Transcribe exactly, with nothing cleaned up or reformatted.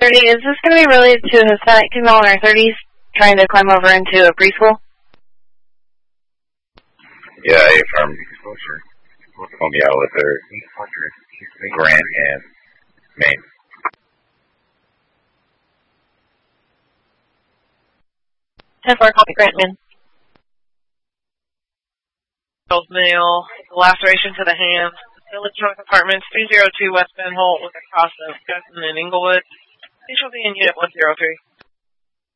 thirty, is this going to be related to a Hispanic female in her thirties trying to climb over into a preschool? Yeah, a from Columbia with her Grant and Maine. ten four, copy Grant, man. Male, laceration to the hands. Village North Apartments, three oh two West Van Holt with a cross of Guston and Inglewood. These will be in Unit one oh three.